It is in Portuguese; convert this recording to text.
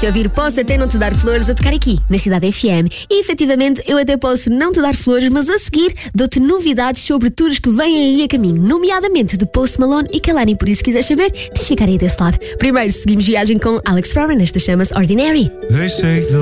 a ouvir Posso Até Não Te Dar Flores a tocar aqui, na Cidade FM. E efetivamente eu até posso não te dar flores, mas a seguir dou-te novidades sobre tours que vêm aí a caminho, nomeadamente de Post Malone e Kehlani. Por isso, se quiseres saber, tens de ficar aí desse lado. Primeiro, seguimos viagem com Alex Warren. Esta chama-se Ordinary. They say the